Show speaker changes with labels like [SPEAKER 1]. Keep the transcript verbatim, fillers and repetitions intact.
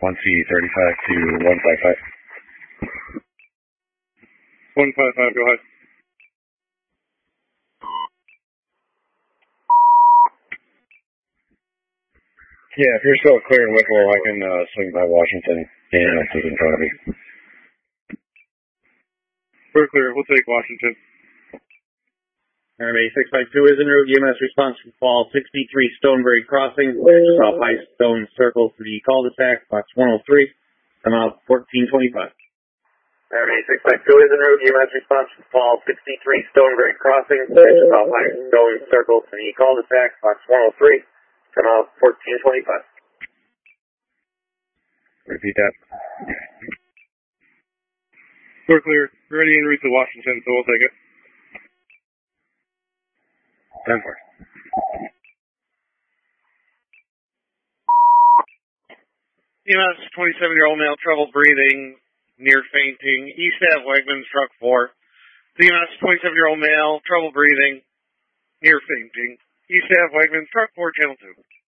[SPEAKER 1] one C thirty-five to one five five.
[SPEAKER 2] one five five, go ahead.
[SPEAKER 1] Yeah, if you're still clear in Whipple, I can uh, swing by Washington and I take in front of you.
[SPEAKER 2] We're clear. We'll take Washington.
[SPEAKER 3] Air six five two is en route. E M S response from Fall sixty-three Stonebury Crossing. South High Stone Circle for the cul-de-sac. Box one oh three. Come out fourteen twenty-five.
[SPEAKER 4] Air six five two is en route. E M S response from Fall sixty-three Stonebury Crossing. South High Stone Circle for the cul-de-sac. Box one oh three. Come out fourteen twenty-five.
[SPEAKER 1] Repeat that.
[SPEAKER 2] We're clear. We're ready en route to Washington, so we'll take it.
[SPEAKER 1] ten four.
[SPEAKER 2] E M S, twenty-seven-year-old male, trouble breathing, near fainting, East Ave Wegmans, truck four. E M S, twenty-seven-year-old male, trouble breathing, near fainting, East Ave Wegmans, truck four, channel two.